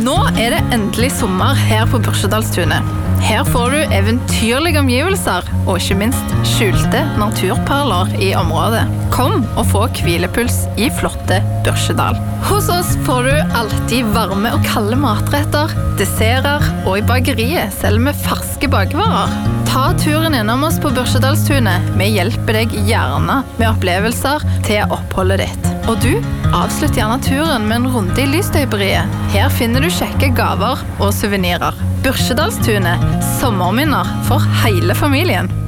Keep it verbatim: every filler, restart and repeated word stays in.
Nå er det endelig sommer her på Børsedalstunet. Her får du eventyrlige omgivelser, og ikke minst skjulte naturperler i området. Kom og få hvilepuls i flotte Børsedal. Hos oss får du alltid varme og kalde matretter, desserter, og i bakeriet selv med ferske bakvarer. Ta turen innom oss på Børsedalstunet. Vi hjelper deg gjerne med opplevelser til oppholdet ditt. Og du, avslutt gjerne turen med en runde i lysstøperiet. Her finner du kjekke gaver og souvenirer. Børsedalstunet, sommerminner for hele familien.